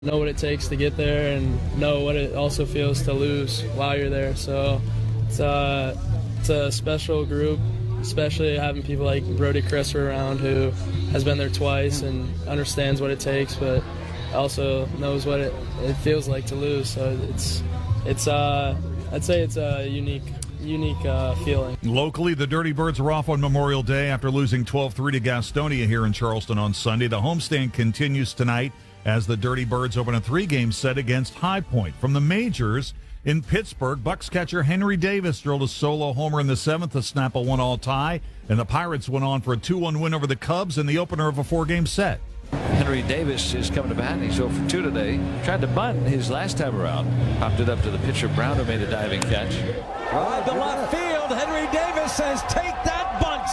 know what it takes to get there and know what it also feels to lose while you're there. So it's a special group, especially having people like Brody Crisper around, who has been there twice and understands what it takes, but also knows what it feels like to lose. So I'd say it's a unique feeling. Locally, the Dirty Birds are off on Memorial Day after losing 12-3 to Gastonia here in Charleston on Sunday. The homestand continues tonight as the Dirty Birds open a 3-game set against High Point. From the majors in Pittsburgh, Bucks catcher Henry Davis drilled a solo homer in the 7th to snap a 1-all tie, and the Pirates went on for a 2-1 win over the Cubs in the opener of a 4-game set. Henry Davis is coming to bat. He's 0 for 2 today. Tried to bunt his last time around. Popped it up to the pitcher Brown, who made a diving catch. Right to left field. Henry Davis says, "Take that bunt."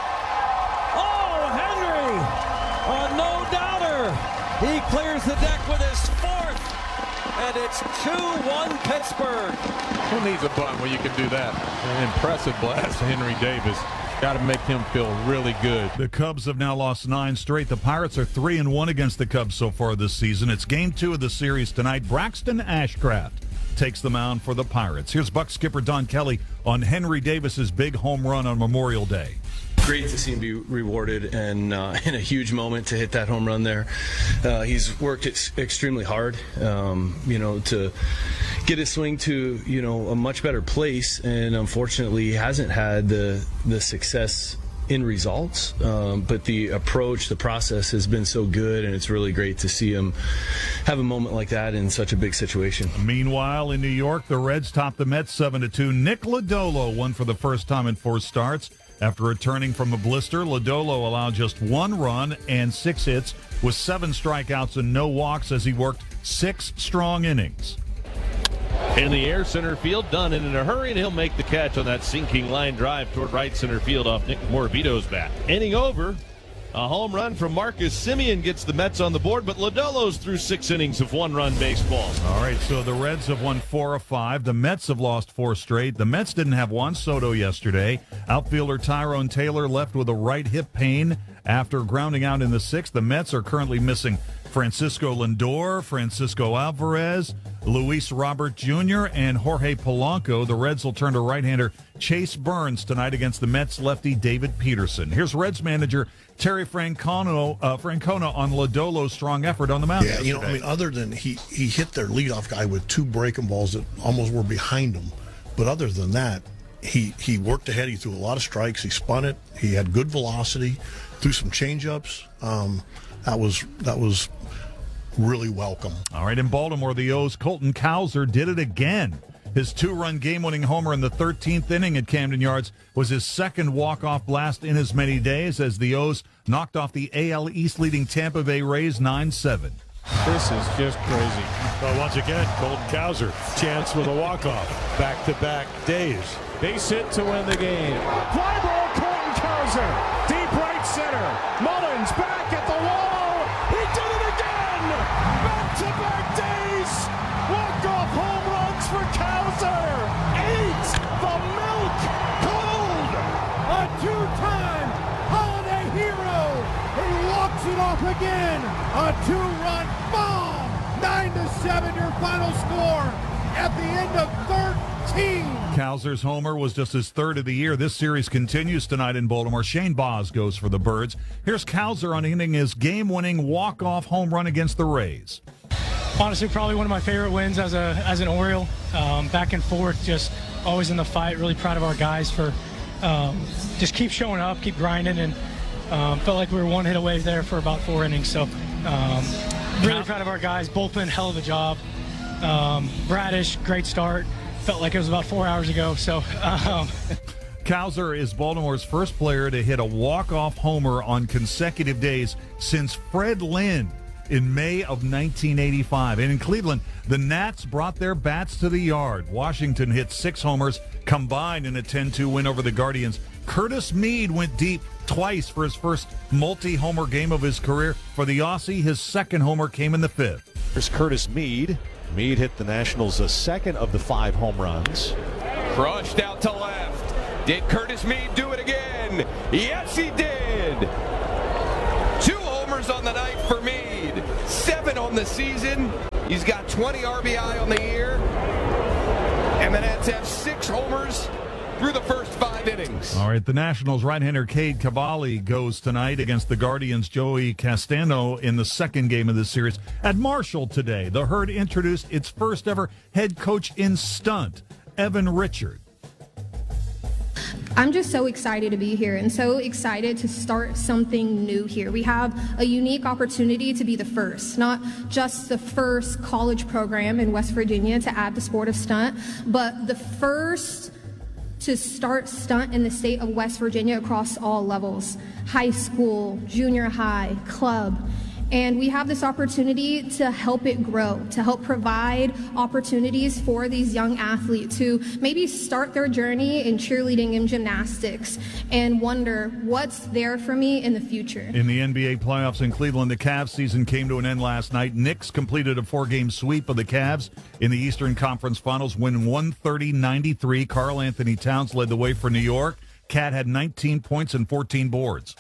Oh, Henry, a no-doubter. He clears the deck with his 4th, and it's 2-1 Pittsburgh. Who needs a bunt when you can do that? An impressive blast, Henry Davis. Got to make him feel really good. The Cubs have now lost 9 straight. The Pirates are 3-1 against the Cubs so far this season. It's game 2 of the series tonight. Braxton Ashcraft takes the mound for the Pirates. Here's Buck skipper Don Kelly on Henry Davis's big home run on Memorial Day. Great to see him be rewarded, and in a huge moment to hit that home run there. He's worked extremely hard, to get his swing to, a much better place, and unfortunately he hasn't had the success in results, but the approach, the process has been so good, and it's really great to see him have a moment like that in such a big situation. Meanwhile, in New York, the Reds topped the Mets 7-2. Nick Lodolo won for the first time in 4 starts. After returning from a blister, Lodolo allowed just 1 run and 6 hits with 7 strikeouts and no walks as he worked 6 strong innings. In the air, center field, done in a hurry, and he'll make the catch on that sinking line drive toward right center field off Nick Morabito's bat. Inning over. A home run from Marcus Semien gets the Mets on the board, but Lodolo's through 6 innings of 1-run baseball. All right, so the Reds have won 4 of 5. The Mets have lost 4 straight. The Mets didn't have Juan Soto yesterday. Outfielder Tyrone Taylor left with a right hip pain after grounding out in the 6th. The Mets are currently missing Francisco Lindor, Francisco Alvarez, Luis Robert Jr., and Jorge Polanco. The Reds will turn to right-hander Chase Burns tonight against the Mets lefty David Peterson. Here's Reds manager Terry Francona on Lodolo's strong effort on the mound. Yeah, other than he hit their leadoff guy with 2 breaking balls that almost were behind him. But other than that, he worked ahead. He threw a lot of strikes. He spun it. He had good velocity. Threw some changeups. That was really welcome. All right, in Baltimore, the O's' Colton Cowser did it again. His 2-run game-winning homer in the 13th inning at Camden Yards was his 2nd walk-off blast in as many days as the O's knocked off the AL East leading Tampa Bay Rays 9-7. This is just crazy. Well, once again, Colton Cowser, chance with a walk-off. Back-to-back days. Base hit to win the game. Fly ball, Colton Cowser. Deep right center. Mullins back at the wall. He did it again. Back-to-back days. Walk-off home runs for Cowser. 8. The milk cold. A 2-time holiday hero. He walks it off again. A 2-run bomb. 9-7 your final score at the end of 13. Cowser's homer was just his 3rd of the year. This series continues tonight in Baltimore. Shane Baz goes for the Birds. Here's Cowser on hitting his game-winning walk-off home run against the Rays. Honestly, probably one of my favorite wins as an Oriole. Back and forth, just always in the fight. Really proud of our guys for just keep showing up, keep grinding, and felt like we were 1 hit away there for about 4 innings. So really proud of our guys. Bullpen, hell of a job. Bradish, great start. Felt like it was about 4 hours ago. So Cowser is Baltimore's first player to hit a walk-off homer on consecutive days since Fred Lynn in May of 1985. And in Cleveland, the Nats brought their bats to the yard. Washington hit 6 homers combined in a 10-2 win over the Guardians. Curtis Mead went deep twice for his first multi-homer game of his career. For the Aussie, his 2nd homer came in the 5th. Here's Curtis Mead. Mead hit the Nationals' 2nd of the 5 home runs. Crushed out to left. Did Curtis Mead do it again? Yes, he did. 2 homers on the night for Mead. 7 homers on the season. He's got 20 RBI on the year. And the Nats have 6 homers through the first 5 innings. All right, the Nationals right-hander Cade Cavalli goes tonight against the Guardians' Joey Castano in the second game of this series. At Marshall today, the Herd introduced its first ever head coach in stunt, Evan Richard. I'm just so excited to be here and so excited to start something new here. We have a unique opportunity to be the first, not just the first college program in West Virginia to add the sport of stunt, but the first to start stunt in the state of West Virginia across all levels, high school, junior high, club. And we have this opportunity to help it grow, to help provide opportunities for these young athletes who maybe start their journey in cheerleading and gymnastics and wonder what's there for me in the future. In the NBA playoffs in Cleveland, the Cavs season came to an end last night. Knicks completed a 4-game sweep of the Cavs in the Eastern Conference Finals, win 130-93. Karl Anthony Towns led the way for New York. Cat had 19 points and 14 boards.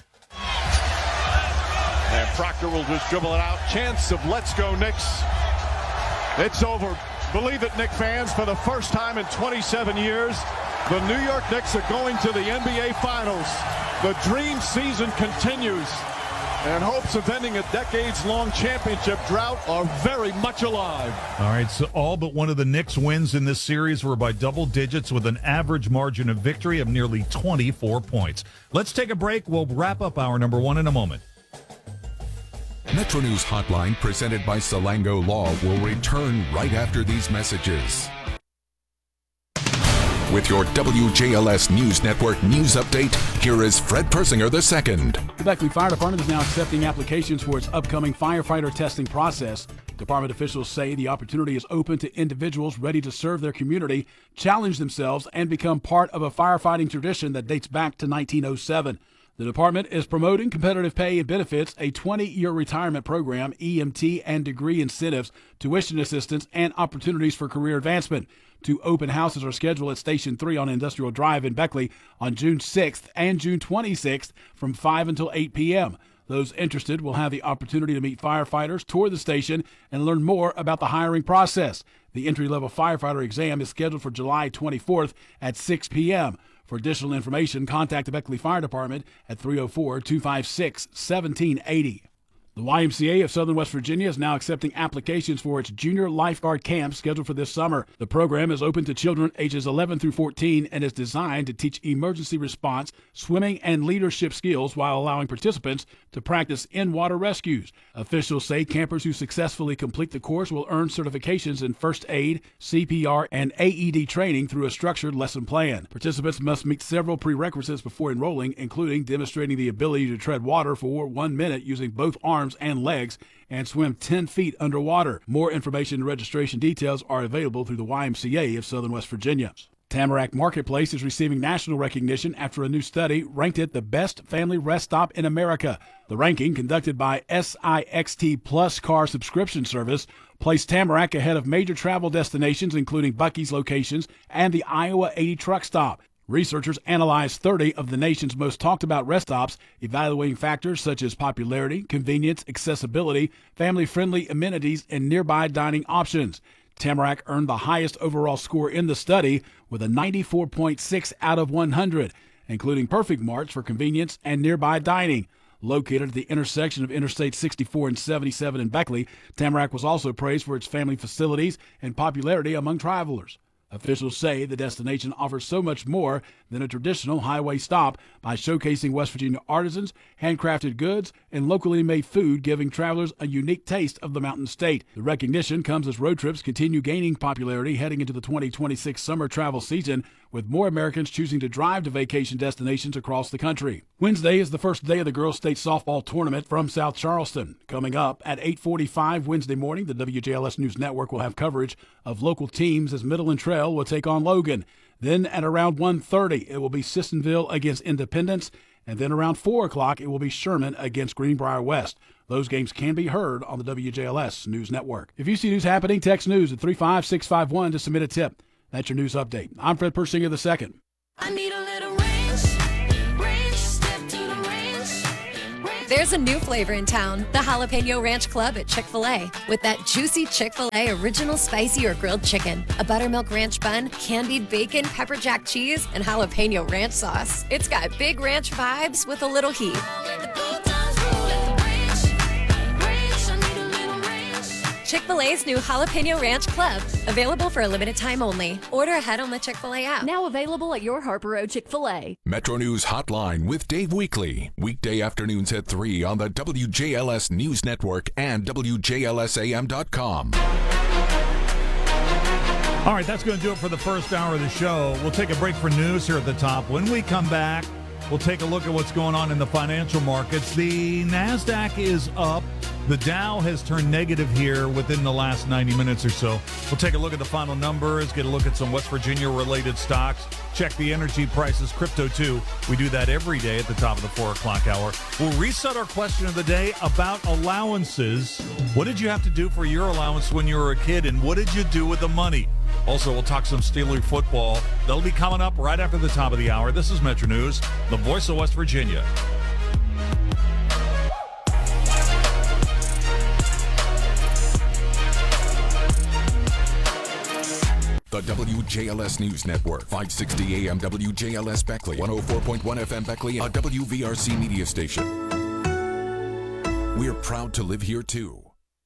And Proctor will just dribble it out. Chance of let's go Knicks. It's over. Believe it, Knicks fans, for the first time in 27 years, the New York Knicks are going to the NBA Finals. The dream season continues, and hopes of ending a decades-long championship drought are very much alive. All right, so all but one of the Knicks' wins in this series were by double digits with an average margin of victory of nearly 24 points. Let's take a break. We'll wrap up hour number 1 in a moment. Metro News Hotline, presented by Salango Law, will return right after these messages. With your WJLS News Network news update, here is Fred Persinger II. The Beckley Fire Department is now accepting applications for its upcoming firefighter testing process. Department officials say the opportunity is open to individuals ready to serve their community, challenge themselves, and become part of a firefighting tradition that dates back to 1907. The department is promoting competitive pay and benefits, a 20-year retirement program, EMT and degree incentives, tuition assistance, and opportunities for career advancement. 2 open houses are scheduled at Station 3 on Industrial Drive in Beckley on June 6th and June 26th from 5 until 8 p.m. Those interested will have the opportunity to meet firefighters, tour the station, and learn more about the hiring process. The entry-level firefighter exam is scheduled for July 24th at 6 p.m. For additional information, contact the Beckley Fire Department at 304-256-1780. The YMCA of Southern West Virginia is now accepting applications for its junior lifeguard camp scheduled for this summer. The program is open to children ages 11 through 14 and is designed to teach emergency response, swimming, and leadership skills while allowing participants to practice in-water rescues. Officials say campers who successfully complete the course will earn certifications in first aid, CPR, and AED training through a structured lesson plan. Participants must meet several prerequisites before enrolling, including demonstrating the ability to tread water for 1 minute using both arms and legs and swim 10 feet underwater. More information and registration details are available through the YMCA of Southern West Virginia. Tamarack Marketplace is receiving national recognition after a new study ranked it the best family rest stop in America. The ranking, conducted by SIXT Plus Car Subscription Service, placed Tamarack ahead of major travel destinations including Buc-ee's locations and the Iowa 80 truck stop. Researchers analyzed 30 of the nation's most talked about rest stops, evaluating factors such as popularity, convenience, accessibility, family-friendly amenities, and nearby dining options. Tamarack earned the highest overall score in the study with a 94.6 out of 100, including perfect marks for convenience and nearby dining. Located at the intersection of Interstate 64 and 77 in Beckley, Tamarack was also praised for its family facilities and popularity among travelers. Officials say the destination offers so much more than a traditional highway stop by showcasing West Virginia artisans, handcrafted goods, and locally made food, giving travelers a unique taste of the Mountain State. The recognition comes as road trips continue gaining popularity heading into the 2026 summer travel season, with more Americans choosing to drive to vacation destinations across the country. Wednesday is the first day of the Girls State Softball Tournament from South Charleston. Coming up at 8:45 Wednesday morning, the WJLS News Network will have coverage of local teams as Middle and Trail will take on Logan. Then at around 1:30, it will be Sissonville against Independence, and then around 4 o'clock, it will be Sherman against Greenbrier West. Those games can be heard on the WJLS News Network. If you see news happening, text news at 35651 to submit a tip. That's your news update. I'm Fred Persinger II. I need a little range, step to the range, There's a new flavor in town, the Jalapeno Ranch Club at Chick-fil-A. With that juicy Chick-fil-A original spicy or grilled chicken, a buttermilk ranch bun, candied bacon, pepper jack cheese, and jalapeno ranch sauce. It's got big ranch vibes with a little heat. Chick-fil-A's new Jalapeno Ranch Club. Available for a limited time only. Order ahead on the Chick-fil-A app. Now available at your Harper Road Chick-fil-A. Metro News Hotline with Dave Weekley. Weekday afternoons at 3 on the WJLS News Network and WJLSAM.com. All right, that's going to do it for the first hour of the show. We'll take a break for news here at the top. When we come back, we'll take a look at what's going on in the financial markets. The NASDAQ is up. The Dow has turned negative here within the last 90 minutes or so. We'll take a look at the final numbers, get a look at some West Virginia-related stocks, check the energy prices, crypto too. We do that every day at the top of the 4 o'clock hour. We'll reset our question of the day about allowances. What did you have to do for your allowance when you were a kid, and what did you do with the money? Also, we'll talk some Steeler football. That'll be coming up right after the top of the hour. This is Metro News, the voice of West Virginia. The WJLS News Network, 560 AM WJLS Beckley, 104.1 FM Beckley, a WVRC media station. We're proud to live here, too.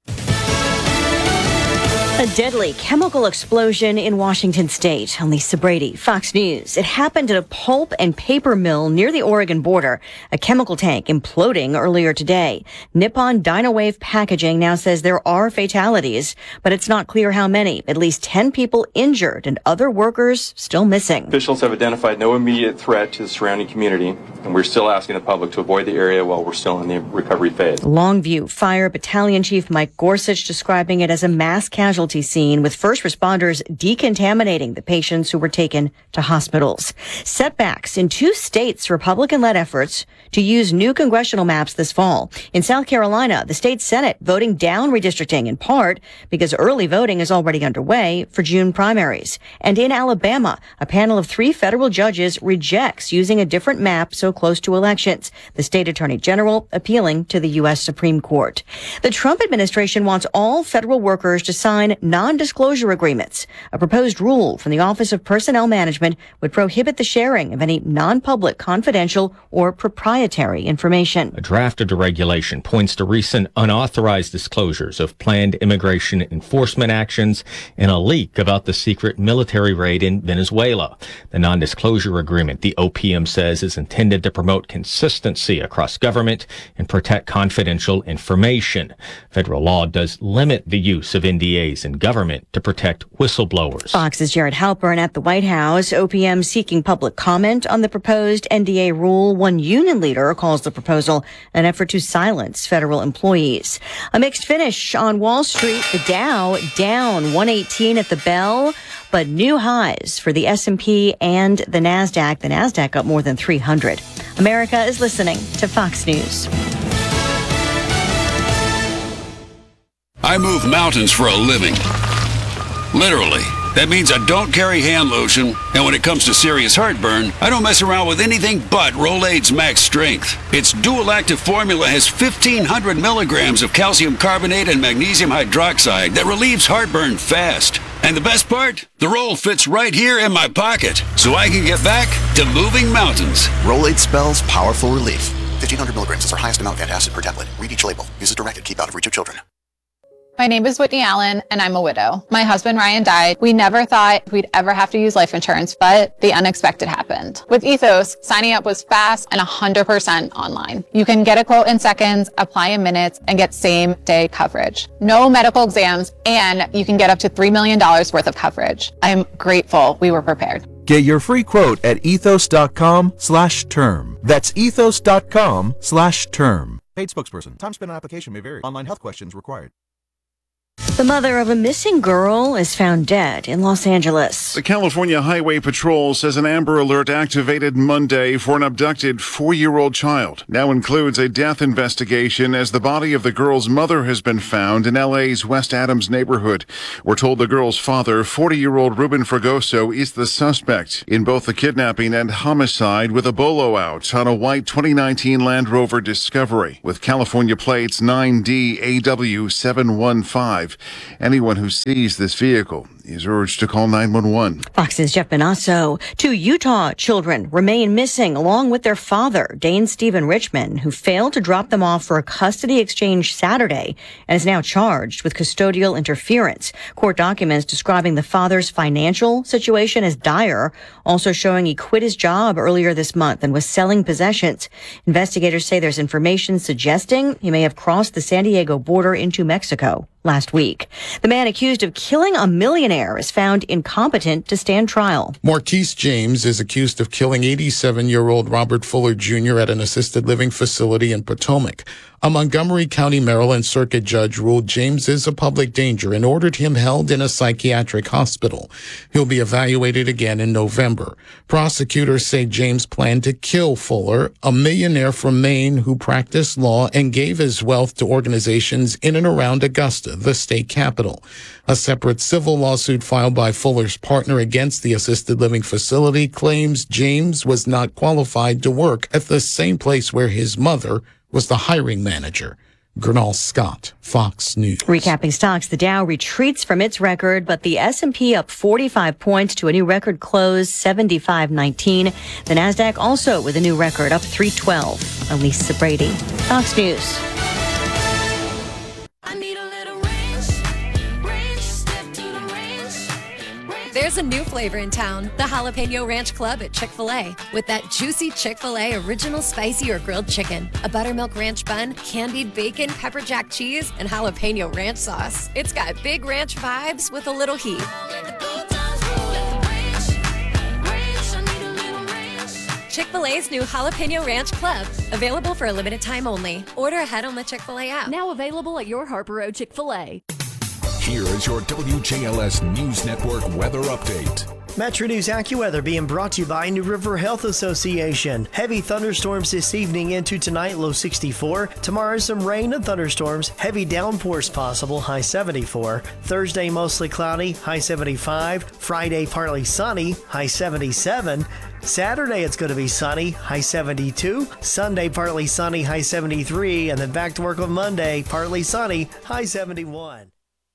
A deadly chemical explosion in Washington state on Lisa Brady, Fox News. It happened at a pulp and paper mill near the Oregon border. A chemical tank imploding earlier today. Nippon Dynawave Packaging now says there are fatalities, but it's not clear how many. At least 10 people injured and other workers still missing. Officials have identified no immediate threat to the surrounding community, and we're still asking the public to avoid the area while we're still in the recovery phase. Longview Fire Battalion Chief Mike Gorsuch describing it as a mass casualty scene with first responders decontaminating the patients who were taken to hospitals. Setbacks in 2 states' Republican-led efforts to use new congressional maps this fall. In South Carolina, the state Senate voting down redistricting in part because early voting is already underway for June primaries. And in Alabama, a panel of 3 federal judges rejects using a different map so close to elections. The state attorney general appealing to the U.S. Supreme Court. The Trump administration wants all federal workers to sign non-disclosure agreements. A proposed rule from the Office of Personnel Management would prohibit the sharing of any non-public, confidential, or proprietary information. A draft of the regulation points to recent unauthorized disclosures of planned immigration enforcement actions and a leak about the secret military raid in Venezuela. The non-disclosure agreement, the OPM says, is intended to promote consistency across government and protect confidential information. Federal law does limit the use of NDAs in government to protect whistleblowers. Fox's Jared Halpern at the White House. OPM seeking public comment on the proposed NDA rule. One union leader calls the proposal an effort to silence federal employees. A mixed finish on Wall Street. The Dow down 118 at the bell, but new highs for the S&P and the NASDAQ. The NASDAQ up more than 300. America is listening to Fox News. I move mountains for a living. Literally. That means I don't carry hand lotion, and when it comes to serious heartburn, I don't mess around with anything but Rolaids Max Strength. Its dual-active formula has 1,500 milligrams of calcium carbonate and magnesium hydroxide that relieves heartburn fast. And the best part? The roll fits right here in my pocket, so I can get back to moving mountains. Rolaids spells powerful relief. 1,500 milligrams is our highest amount of antacid per tablet. Read each label. Use as directed. Keep out of reach of children. My name is Whitney Allen, and I'm a widow. My husband, Ryan, died. We never thought we'd ever have to use life insurance, but the unexpected happened. With Ethos, signing up was fast and 100% online. You can get a quote in seconds, apply in minutes, and get same-day coverage. No medical exams, and you can get up to $3 million worth of coverage. I'm grateful we were prepared. Get your free quote at ethos.com/term. That's ethos.com/term. Paid spokesperson. Time spent on application may vary. Online health questions required. The mother of a missing girl is found dead in Los Angeles. The California Highway Patrol says an Amber Alert activated Monday for an abducted 4-year-old child. Now includes a death investigation as the body of the girl's mother has been found in LA's West Adams neighborhood. We're told the girl's father, 40-year-old Ruben Fragoso, is the suspect in both the kidnapping and homicide with a bolo out on a white 2019 Land Rover Discovery with California plates 9DAW715. Anyone who sees this vehicle is urged to call 911. Fox's Jeff Benasso. 2 Utah children remain missing along with their father, Dane Stephen Richmond, who failed to drop them off for a custody exchange Saturday and is now charged with custodial interference. Court documents describing the father's financial situation as dire, also showing he quit his job earlier this month and was selling possessions. Investigators say there's information suggesting he may have crossed the San Diego border into Mexico last week. The man accused of killing a millionaire is found incompetent to stand trial. Marquise James is accused of killing 87-year-old Robert Fuller Jr. at an assisted living facility in Potomac. A Montgomery County, Maryland circuit judge ruled James is a public danger and ordered him held in a psychiatric hospital. He'll be evaluated again in November. Prosecutors say James planned to kill Fuller, a millionaire from Maine who practiced law and gave his wealth to organizations in and around Augusta, the state capital. A separate civil lawsuit filed by Fuller's partner against the assisted living facility claims James was not qualified to work at the same place where his mother was the hiring manager. Gernal Scott, Fox News. Recapping stocks, the Dow retreats from its record, but the S&P up 45 points to a new record close, 75.19. The Nasdaq also with a new record, up 312. I'm Lisa Brady, Fox News. There's a new flavor in town, the Jalapeno Ranch Club at Chick-fil-A. With that juicy Chick-fil-A original spicy or grilled chicken, a buttermilk ranch bun, candied bacon, pepper jack cheese, and jalapeno ranch sauce. It's got big ranch vibes with a little heat. Chick-fil-A's new Jalapeno Ranch Club, available for a limited time only. Order ahead on the Chick-fil-A app. Now available at your Harper Road Chick-fil-A. Here is your WJLS News Network weather update. Metro News AccuWeather being brought to you by New River Health Association. Heavy thunderstorms this evening into tonight, low 64. Tomorrow, some rain and thunderstorms. Heavy downpours possible, high 74. Thursday, mostly cloudy, high 75. Friday, partly sunny, high 77. Saturday, it's going to be sunny, high 72. Sunday, partly sunny, high 73. And then back to work on Monday, partly sunny, high 71.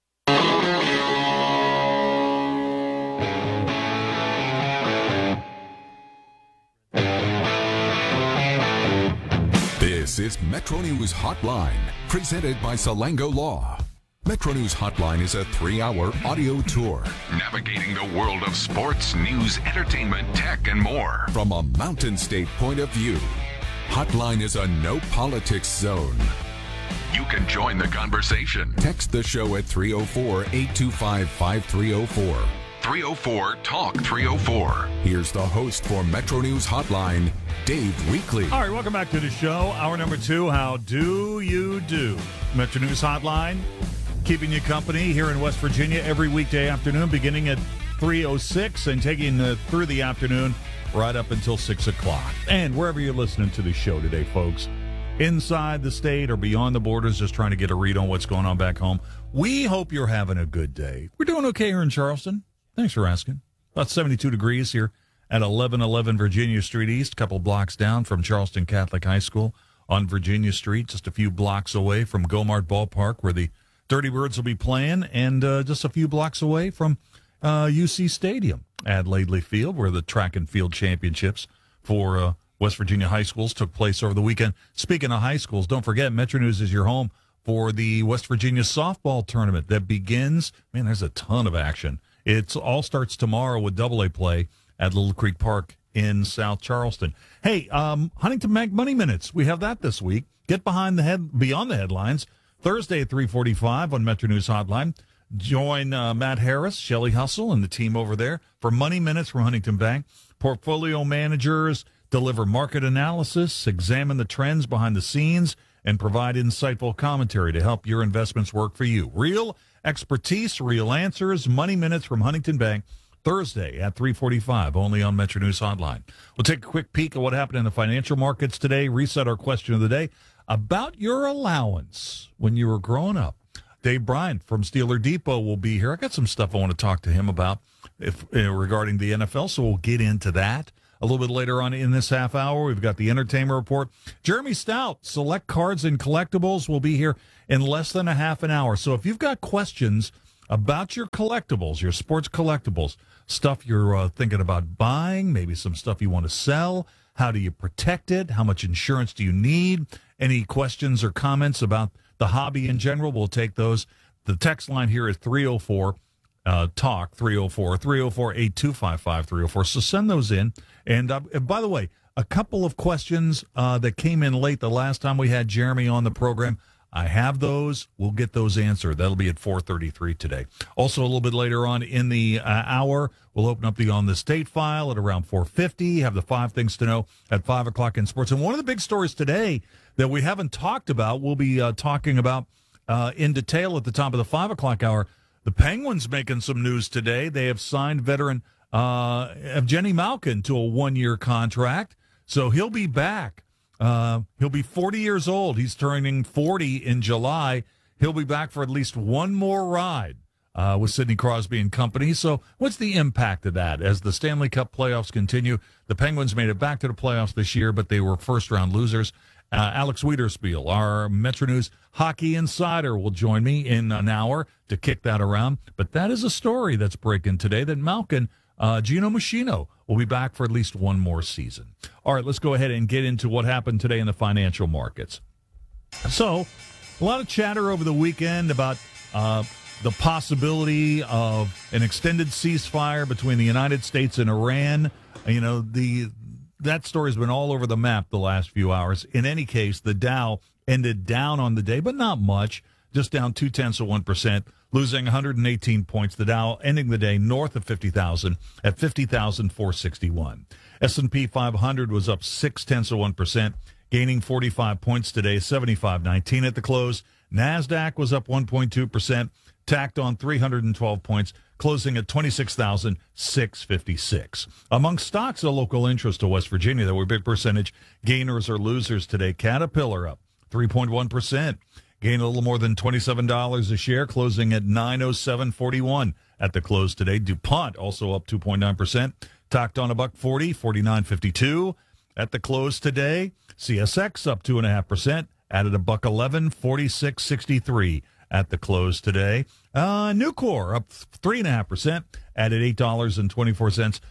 This is Metro News Hotline, presented by Salango Law. Metro News Hotline is a 3-hour audio tour navigating the world of sports, news, entertainment, tech, and more from a Mountain State point of view. Hotline is a no politics zone. You can join the conversation. Text the show at 304-825-5304. 304-TALK-304. Here's the host for Metro News Hotline, Dave Weekley. All right, welcome back to the show. Hour number 2, how do you do? Metro News Hotline, keeping you company here in West Virginia every weekday afternoon, beginning at 3:06 and taking through the afternoon right up until 6 o'clock. And wherever you're listening to the show today, folks, inside the state or beyond the borders, just trying to get a read on what's going on back home, we hope you're having a good day. We're doing okay here in Charleston. Thanks for asking. About 72 degrees here at 1111 Virginia Street East, a couple blocks down from Charleston Catholic High School on Virginia Street, just a few blocks away from Gomart Ballpark where the Dirty Birds will be playing, and just a few blocks away from UC Stadium at Laidley Field where the track and field championships for West Virginia high schools took place over the weekend. Speaking of high schools, don't forget, Metro News is your home for the West Virginia softball tournament that begins. Man, there's a ton of action. It all starts tomorrow with AA play at Little Creek Park in South Charleston. Hey, Huntington Bank Money Minutes. We have that this week. Get beyond the headlines. Thursday at 3:45 on Metro News Hotline. Join Matt Harris, Shelley Hustle, and the team over there for Money Minutes from Huntington Bank. Portfolio managers deliver market analysis, examine the trends behind the scenes, and provide insightful commentary to help your investments work for you. Real expertise, real answers, Money Minutes from Huntington Bank, Thursday at 3:45, only on Metro News Hotline. We'll take a quick peek at what happened in the financial markets today, reset our question of the day about your allowance when you were growing up. Dave Bryant from Steeler Depot will be here. I got some stuff I want to talk to him about regarding the NFL, so we'll get into that a little bit later on in this half hour. We've got the entertainment report. Jeremy Stout, Select Cards and Collectibles, will be here in less than a half an hour. So if you've got questions about your collectibles, your sports collectibles, stuff you're thinking about buying, maybe some stuff you want to sell, how do you protect it, how much insurance do you need, any questions or comments about the hobby in general, we'll take those. The text line here is 304 talk 304-825-5304. So send those in. And by the way, a couple of questions that came in late the last time we had Jeremy on the program. I have those. We'll get those answered. That'll be at 4:33 today. Also, a little bit later on in the hour, we'll open up the On the State file at around 4:50. Have the 5 things to know at 5 o'clock in sports. And one of the big stories today that we haven't talked about, we'll be talking about in detail at the top of the 5 o'clock hour. The Penguins making some news today. They have signed veteran Evgeny Malkin to a 1-year contract, so he'll be back. He'll be 40 years old. He's turning 40 in July. He'll be back for at least one more ride with Sidney Crosby and company. So what's the impact of that as the Stanley Cup playoffs continue? The Penguins made it back to the playoffs this year, but they were first-round losers. Alex Wiederspiel, our Metro News hockey insider, will join me in an hour to kick that around. But that is a story that's breaking today that Malkin, Gino Machino, will be back for at least one more season. All right, let's go ahead and get into what happened today in the financial markets. So, a lot of chatter over the weekend about the possibility of an extended ceasefire between the United States and Iran. You know, that story's been all over the map the last few hours. In any case, the Dow ended down on the day, but not much, just down 0.2%, losing 118 points. The Dow ending the day north of 50,000 at 50,461. S&P 500 was up 0.6%, gaining 45 points today, 75.19 at the close. NASDAQ was up 1.2%, tacked on 312 points, closing at 26,656. Among stocks of local interest to West Virginia, there were big percentage gainers or losers today. Caterpillar up 3.1%, gained a little more than $27 a share, closing at $907.41 at the close today. DuPont also up 2.9%, tacked on $1.40, $49.52 at the close today. CSX up 2.5%, added $1.11, $46.63 at the close today. Nucor up 3.5%, added $8.24,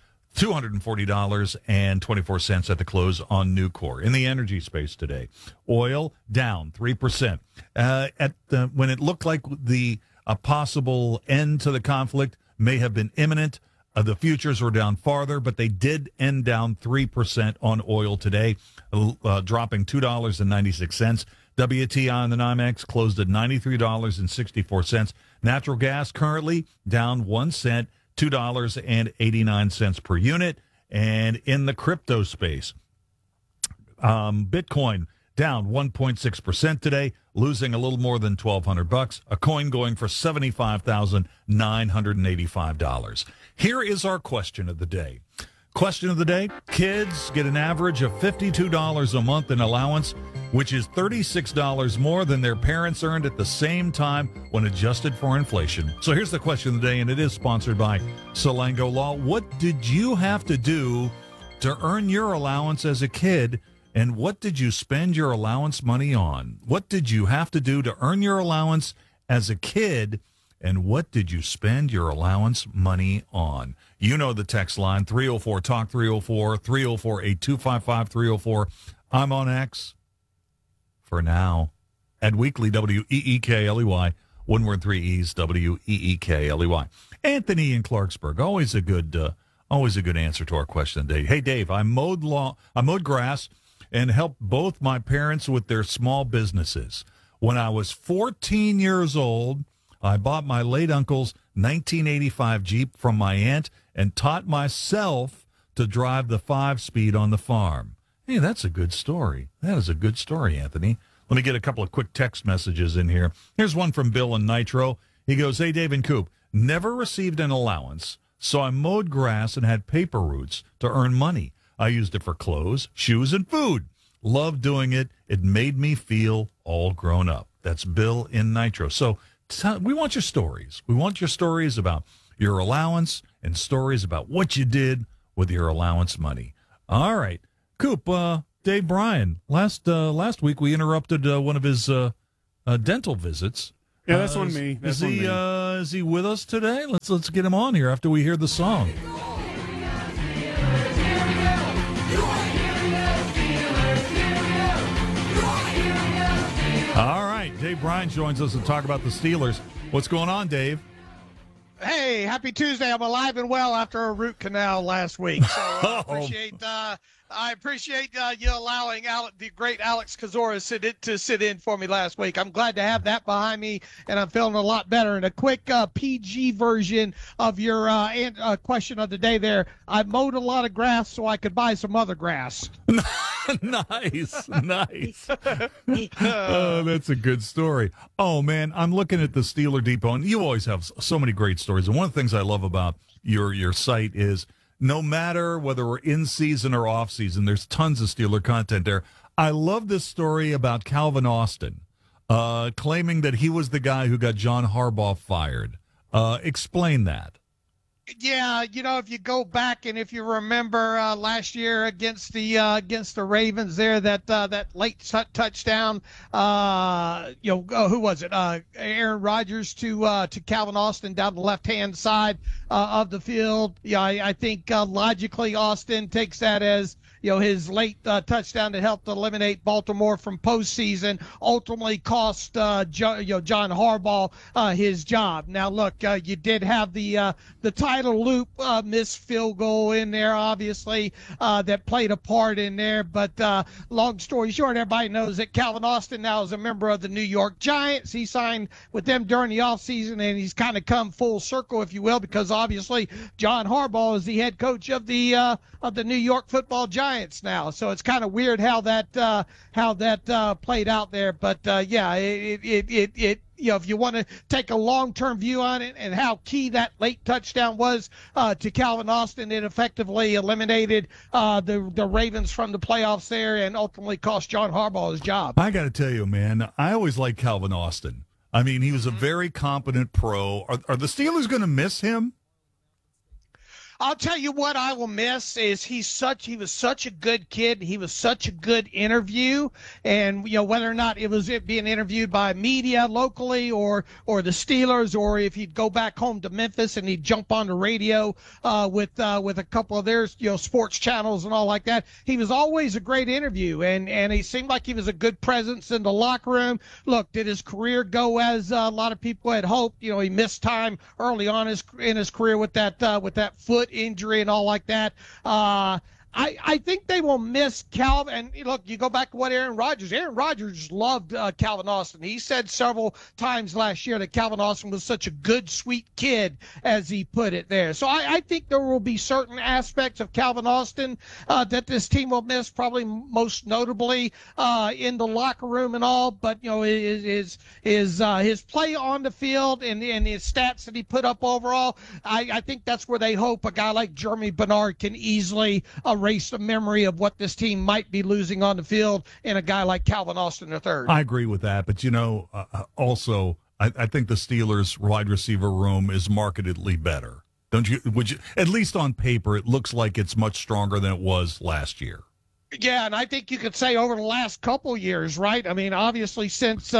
$240.24 at the close on Nucor. In the energy space today, oil down 3%. When it looked like a possible end to the conflict may have been imminent, the futures were down farther, but they did end down 3% on oil today, dropping $2.96. WTI on the NYMEX closed at $93.64. Natural gas currently down 1 cent, $2.89 per unit. And in the crypto space, Bitcoin down 1.6% today, losing a little more than $1,200. A coin going for $75,985. Here is our question of the day. Question of the day, kids get an average of $52 a month in allowance, which is $36 more than their parents earned at the same time when adjusted for inflation. So here's the question of the day, and it is sponsored by Salango Law. What did you have to do to earn your allowance as a kid, and what did you spend your allowance money on? What did you have to do to earn your allowance as a kid, and what did you spend your allowance money on? You know the text line, 304-TALK, 304-825-5304. I'm on X for now at Weekly, WEEKLEY, one word, 3 E's, WEEKLEY. Anthony in Clarksburg, always a good answer to our question today. Hey, Dave, I mowed grass and helped both my parents with their small businesses. When I was 14 years old, I bought my late uncle's 1985 Jeep from my aunt and taught myself to drive the 5-speed on the farm. Hey, that's a good story. That is a good story, Anthony. Let me get a couple of quick text messages in here. Here's one from Bill in Nitro. He goes, "Hey, Dave and Coop, never received an allowance, so I mowed grass and had paper routes to earn money. I used it for clothes, shoes, and food. Loved doing it. It made me feel all grown up." That's Bill in Nitro. So we want your stories. We want your stories about your allowance and stories about what you did with your allowance money. All right. Coop, Dave Bryan, last week we interrupted one of his dental visits. Yeah, that's on me. That's Is he with us today? Let's get him on here after we hear the song. All right, Dave Bryan joins us to talk about the Steelers. What's going on, Dave? Hey, happy Tuesday. I'm alive and well after a root canal last week. So I appreciate you allowing the great Alex Kozora to sit in for me last week. I'm glad to have that behind me, and I'm feeling a lot better. And a quick PG version of your question of the day there. I mowed a lot of grass so I could buy some other grass. Nice. Oh, that's a good story. Oh, man, I'm looking at the Steeler Depot, and you always have so many great stories. And one of the things I love about your site is no matter whether we're in season or off season, there's tons of Steeler content there. I love this story about Calvin Austin claiming that he was the guy who got John Harbaugh fired. Explain that. Yeah, if you go back and if you remember last year against the Ravens there, that late touchdown, who was it? Aaron Rodgers to Calvin Austin down the left-hand side of the field. Yeah, I think logically Austin takes that as his late touchdown that helped eliminate Baltimore from postseason, ultimately cost John Harbaugh his job. Now, look, you did have the title loop missed field goal in there, obviously, that played a part in there. But long story short, everybody knows that Calvin Austin now is a member of the New York Giants. He signed with them during the offseason, and he's kind of come full circle, if you will, because obviously John Harbaugh is the head coach of the New York Football Giants now. So it's kind of weird how that played out there. But yeah, it if you want to take a long-term view on it and how key that late touchdown was to Calvin Austin, it effectively eliminated the Ravens from the playoffs there and ultimately cost John Harbaugh his job. I got to tell you, man, I always liked Calvin Austin. I mean, he was a very competent pro. Are the Steelers going to miss him? I'll tell you what I will miss is he was such a good kid. He was such a good interview. And, whether or not it was being interviewed by media locally or the Steelers, or if he'd go back home to Memphis and he'd jump on the radio with a couple of their, sports channels and all like that. He was always a great interview. And he seemed like he was a good presence in the locker room. Look, did his career go as a lot of people had hoped? He missed time early on in his career with that foot injury and all like that. I think they will miss Calvin. And look, you go back to what Aaron Rodgers loved Calvin Austin. He said several times last year that Calvin Austin was such a good, sweet kid, as he put it there. So I think there will be certain aspects of Calvin Austin that this team will miss, probably most notably in the locker room and all. But his play on the field and his stats that he put up overall, I think that's where they hope a guy like Jeremy Bernard can easily erase the memory of what this team might be losing on the field in a guy like Calvin Austin III. I agree with that, but also I think the Steelers' wide receiver room is markedly better. Don't you? Would you? At least on paper, it looks like it's much stronger than it was last year. Yeah, and I think you could say over the last couple years, right? I mean, obviously since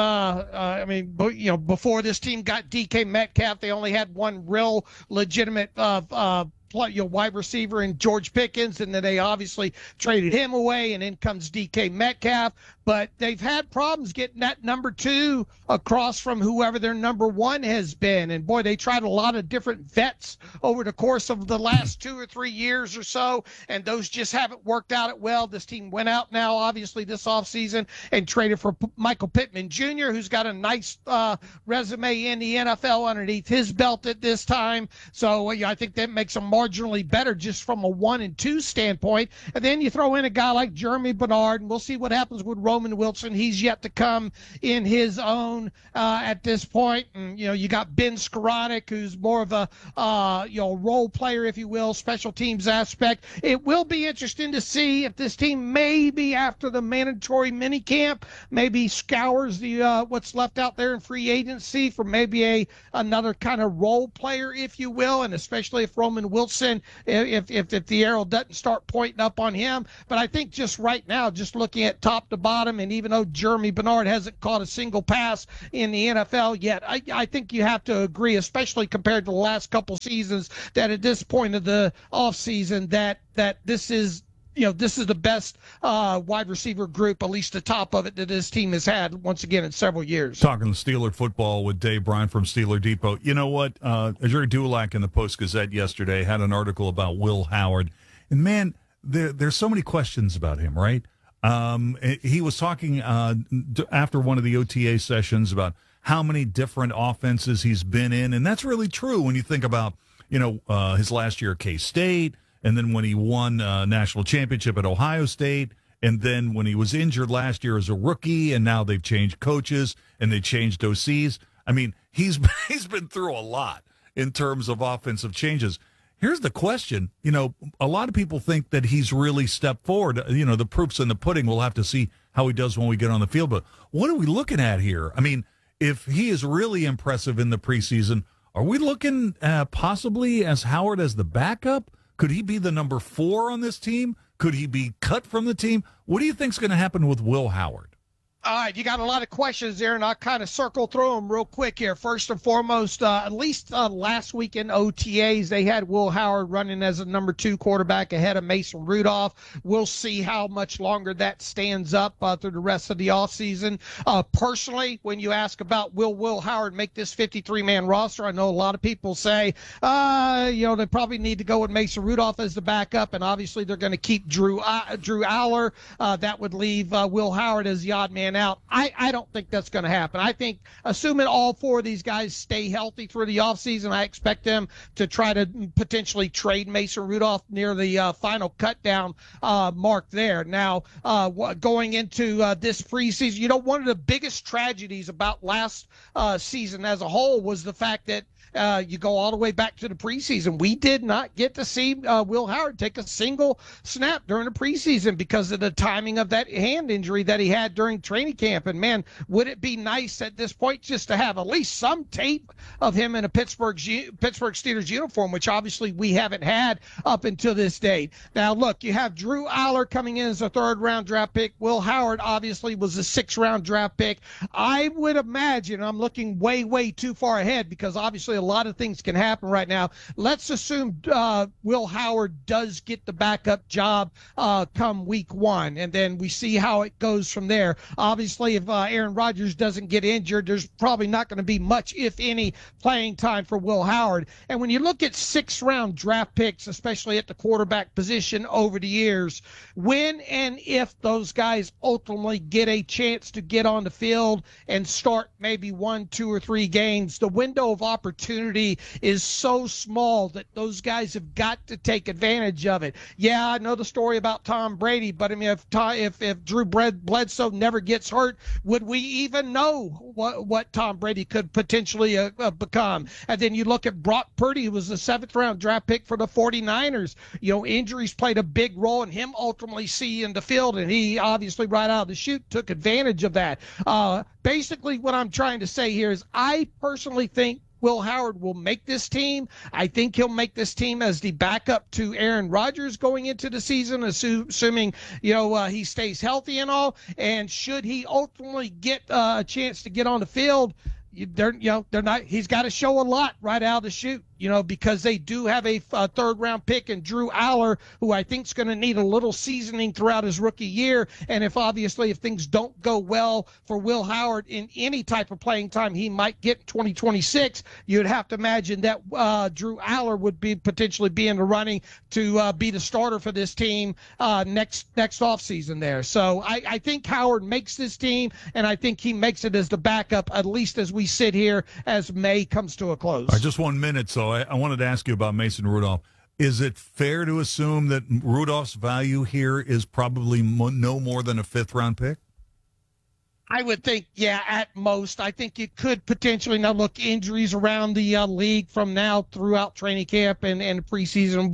before this team got DK Metcalf, they only had one real legitimate wide receiver in George Pickens, and then they obviously traded him away, and in comes DK Metcalf. But they've had problems getting that number two across from whoever their number one has been. And boy, they tried a lot of different vets over the course of the last 2 or 3 years or so, and those just haven't worked out well. This team went out now, obviously, this offseason and traded for Michael Pittman Jr., who's got a nice resume in the NFL underneath his belt at this time. So I think that makes them more marginally better just from a 1 and 2 standpoint. And then you throw in a guy like Jeremy Bernard, and we'll see what happens with Roman Wilson. He's yet to come in his own at this point. And, you got Ben Skoranek, who's more of a, role player, if you will, special teams aspect. It will be interesting to see if this team maybe after the mandatory minicamp maybe scours the what's left out there in free agency for maybe another kind of role player, if you will, and especially if Roman Wilson, if the arrow doesn't start pointing up on him. But I think just right now, just looking at top to bottom, and even though Jeremy Bernard hasn't caught a single pass in the NFL yet, I think you have to agree, especially compared to the last couple seasons, that at this point of the offseason that this is the best wide receiver group, at least the top of it, that this team has had once again in several years. Talking Steeler football with Dave Bryant from Steeler Depot. You know what? Azure Dulac in the Post-Gazette yesterday had an article about Will Howard. And, man, there's so many questions about him, right? He was talking after one of the OTA sessions about how many different offenses he's been in. And that's really true when you think about, his last year at K-State, and then when he won a national championship at Ohio State, and then when he was injured last year as a rookie, and now they've changed coaches and they changed OCs. I mean, he's been through a lot in terms of offensive changes. Here's the question. A lot of people think that he's really stepped forward. The proof's in the pudding. We'll have to see how he does when we get on the field. But what are we looking at here? I mean, if he is really impressive in the preseason, are we looking possibly as Howard as the backup? Could he be the number 4 on this team? Could he be cut from the team? What do you think is going to happen with Will Howard? All right, you got a lot of questions there, and I'll kind of circle through them real quick here. First and foremost, at least last week in OTAs, they had Will Howard running as a number 2 quarterback ahead of Mason Rudolph. We'll see how much longer that stands up through the rest of the offseason. Personally, when you ask about Will Howard make this 53-man roster, I know a lot of people say, they probably need to go with Mason Rudolph as the backup, and obviously they're going to keep Drew Aller. That would leave Will Howard as the odd man out. I don't think that's going to happen. I think, assuming all 4 of these guys stay healthy through the offseason, I expect them to try to potentially trade Mason Rudolph near the final cut down mark there. Now, going into this preseason, one of the biggest tragedies about last season as a whole was the fact that you go all the way back to the preseason. We did not get to see Will Howard take a single snap during the preseason because of the timing of that hand injury that he had during training camp. And, man, would it be nice at this point just to have at least some tape of him in a Pittsburgh Steelers uniform, which obviously we haven't had up until this date. Now, look, you have Drew Aller coming in as a 3rd-round draft pick. Will Howard obviously was a 6th-round draft pick. I would imagine, I'm looking way, way too far ahead because obviously a lot of things can happen right now. Let's assume Will Howard does get the backup job come week 1, and then we see how it goes from there. Obviously, if Aaron Rodgers doesn't get injured, there's probably not going to be much, if any, playing time for Will Howard. And when you look at 6th-round draft picks, especially at the quarterback position over the years, when and if those guys ultimately get a chance to get on the field and start maybe 1, 2, or 3 games, the window of opportunity is so small that those guys have got to take advantage of it. Yeah, I know the story about Tom Brady, but I mean, if Drew Bledsoe never gets hurt, would we even know what Tom Brady could potentially become? And then you look at Brock Purdy, who was the 7th-round draft pick for the 49ers. Injuries played a big role in him ultimately seeing the field, and he obviously right out of the chute took advantage of that. Basically, what I'm trying to say here is I personally think Will Howard will make this team. I think he'll make this team as the backup to Aaron Rodgers going into the season, assuming he stays healthy and all. And should he ultimately get a chance to get on the field, they're not. He's got to show a lot right out of the chute. Because they do have a 3rd-round pick in Drew Aller, who I think is going to need a little seasoning throughout his rookie year. And if things don't go well for Will Howard in any type of playing time he might get in 2026, you'd have to imagine that Drew Aller would be potentially be in the running to be the starter for this team next offseason there. So I think Howard makes this team, and I think he makes it as the backup, at least as we sit here as May comes to a close. All right, just 1 minute, so I wanted to ask you about Mason Rudolph. Is it fair to assume that Rudolph's value here is probably no more than a fifth-round pick? I would think, yeah, at most. I think it could potentially, now look, injuries around the league from now throughout training camp and preseason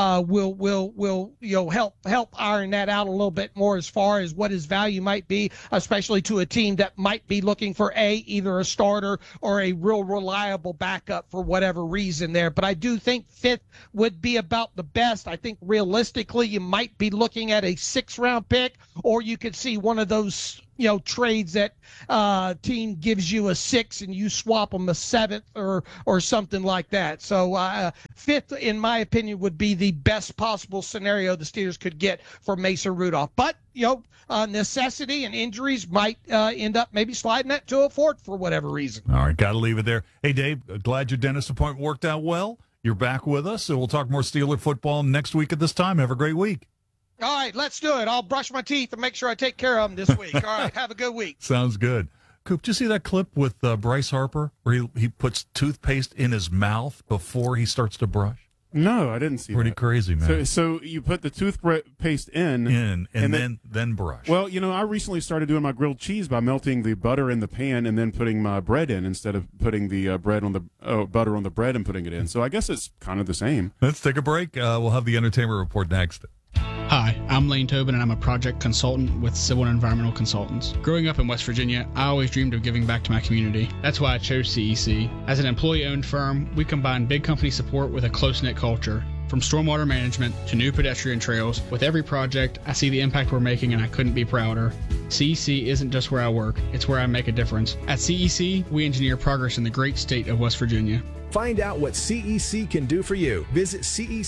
will help iron that out a little bit more as far as what his value might be, especially to a team that might be looking for either a starter or a real reliable backup for whatever reason there. But I do think fifth would be about the best. I think realistically you might be looking at a 6th-round pick, or you could see one of those trades that team gives you a 6 and you swap them a 7th or something like that. So 5th, in my opinion, would be the best possible scenario the Steelers could get for Mason Rudolph. But, necessity and injuries might end up maybe sliding that to a 4th for whatever reason. All right, got to leave it there. Hey, Dave, glad your dentist appointment worked out well. You're back with us, so we'll talk more Steeler football next week at this time. Have a great week. All right, let's do it. I'll brush my teeth and make sure I take care of them this week. All right, have a good week. Sounds good. Coop, did you see that clip with Bryce Harper where he puts toothpaste in his mouth before he starts to brush? No, I didn't see Pretty that. crazy, man. So you put the toothpaste in and then brush. Well, I recently started doing my grilled cheese by melting the butter in the pan and then putting my bread in instead of putting the butter on the bread and putting it in. So I guess it's kind of the same. Let's take a break. We'll have the entertainment report next. Hi, I'm Lane Tobin, and I'm a project consultant with Civil and Environmental Consultants. Growing up in West Virginia, I always dreamed of giving back to my community. That's why I chose CEC. As an employee-owned firm, we combine big company support with a close-knit culture. From stormwater management to new pedestrian trails, with every project, I see the impact we're making, and I couldn't be prouder. CEC isn't just where I work, it's where I make a difference. At CEC, we engineer progress in the great state of West Virginia. Find out what CEC can do for you. Visit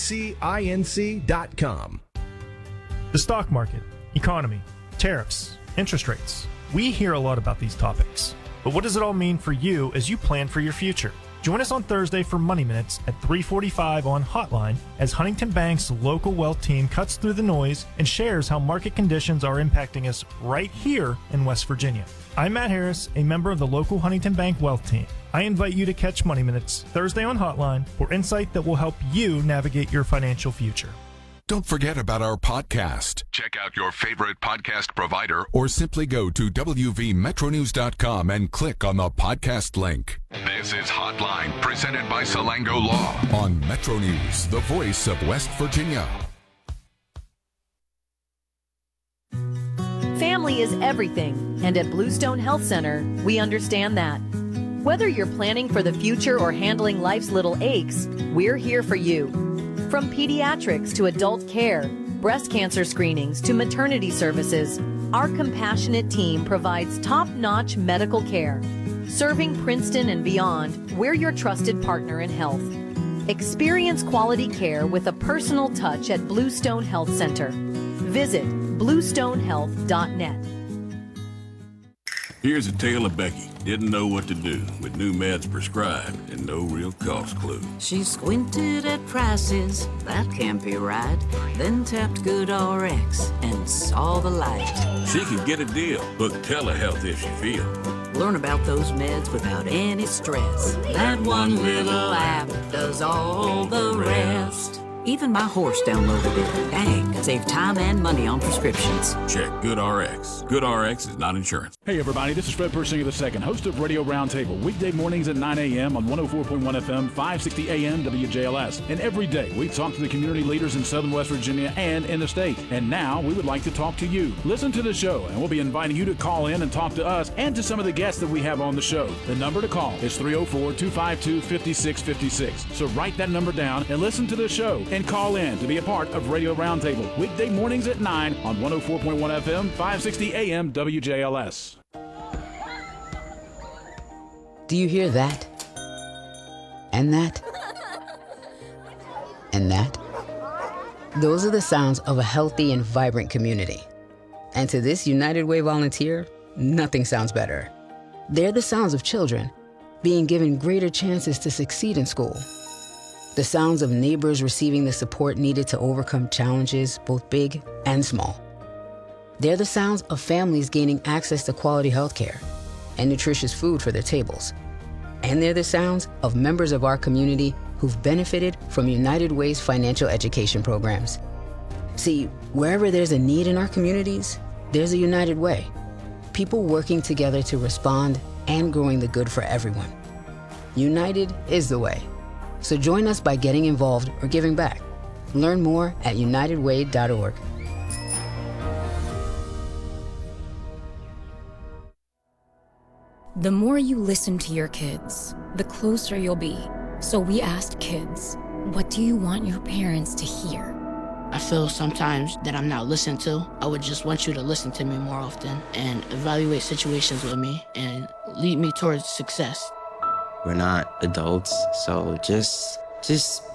cecinc.com. The stock market, economy, tariffs, interest rates. We hear a lot about these topics. But what does it all mean for you as you plan for your future? Join us on Thursday for Money Minutes at 3:45 on Hotline as Huntington Bank's local wealth team cuts through the noise and shares how market conditions are impacting us right here in West Virginia. I'm Matt Harris, a member of the local Huntington Bank wealth team. I invite you to catch Money Minutes Thursday on Hotline for insight that will help you navigate your financial future. Don't forget about our podcast. Check out your favorite podcast provider or simply go to wvmetronews.com and click on the podcast link. This is Hotline, presented by Salango Law on Metro News, the voice of West Virginia. Family is everything, and at Bluestone Health Center, we understand that. Whether you're planning for the future or handling life's little aches, we're here for you. From pediatrics to adult care, breast cancer screenings to maternity services, our compassionate team provides top-notch medical care. Serving Princeton and beyond, we're your trusted partner in health. Experience quality care with a personal touch at Bluestone Health Center. Visit bluestonehealth.net. Here's a tale of Becky. Didn't know what to do with new meds prescribed and no real cost clue. She squinted at prices, that can't be right. Then tapped GoodRx and saw the light. She could get a deal. Book telehealth if she feel. Learn about those meds without any stress. That one little app does all the rest. Even my horse downloaded it. Dang, save time and money on prescriptions. Check GoodRx. GoodRx is not insurance. Hey everybody, this is Fred Persinger II, host of Radio Roundtable, weekday mornings at 9 a.m. on 104.1 FM, 560 AM WJLS. And every day we talk to the community leaders in Southern West Virginia and in the state. And now we would like to talk to you. Listen to the show, and we'll be inviting you to call in and talk to us and to some of the guests that we have on the show. The number to call is 304-252-5656. So write that number down and listen to the show and call in to be a part of Radio Roundtable, weekday mornings at 9 on 104.1 FM, 560 AM WJLS. Do you hear that? And that? And that? Those are the sounds of a healthy and vibrant community. And to this United Way volunteer, nothing sounds better. They're the sounds of children being given greater chances to succeed in school. The sounds of neighbors receiving the support needed to overcome challenges, both big and small. They're the sounds of families gaining access to quality health care and nutritious food for their tables. And they're the sounds of members of our community who've benefited from United Way's financial education programs. See, wherever there's a need in our communities, there's a United Way. People working together to respond and growing the good for everyone. United is the way. So join us by getting involved or giving back. Learn more at unitedway.org. The more you listen to your kids, the closer you'll be. So we asked kids, what do you want your parents to hear? I feel sometimes that I'm not listened to. I would just want you to listen to me more often and evaluate situations with me and lead me towards success. We're not adults, so just